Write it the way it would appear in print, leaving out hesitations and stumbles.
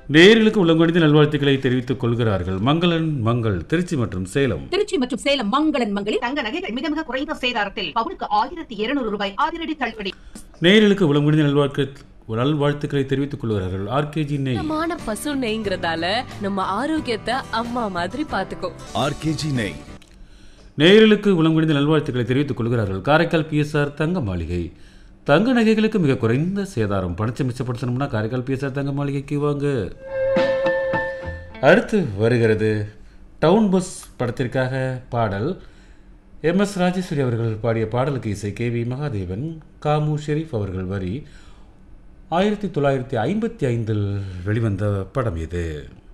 நேயர்களுக்கு உளங்கணிந்த நல்வாழ்த்துக்களை தெரிவித்துக் கொள்கிறார்கள் மங்களன் மங்கள் திருச்சி மற்றும் சேலம். திருச்சி மற்றும் சேலம் மங்களன் மங்களில் தங்க நகைகள் மிக மிக குறைந்த சேதாரத்தில் பவுனுக்கு 1200 ரூபாய் அதிரடி தள்ளுபடி. நேயர்களுக்கு உளங்கணிந்த நல்வாழ்த்துக்களை தெரிவித்துக் கொள்கிறார்கள் ஆர்கேஜி நெய். பசு நெய்ங்கிறதால நம்ம ஆரோக்கியத்தை அம்மா மாதிரி பாத்துக்கோ. ஆர்கேஜி நெய். நேயர்களுக்கு உளங்கணிந்த நல்வாழ்த்துக்களை தெரிவித்துக் கொள்கிறார்கள் காரைக்கால் பிஎஸ்ஆர் தங்க மாளிகை. தங்க நகைகளுக்கு மிக குறைந்த சேதாரம். பணத்தை மிச்சப்படுத்தணும்னா காரைக்கால் பிஎஸ்ஆர் தங்க மாளிகைக்கு வாங்க. அடுத்து வருகிறது டவுன் பஸ் படத்திற்காக பாடல். எம்எஸ் ராஜேஸ்வரி அவர்கள் பாடிய பாடலுக்கு இசை கேவி மகாதேவன், காமு ஷெரீப் அவர்கள் வரி. 1955 வெளிவந்த படம் இது.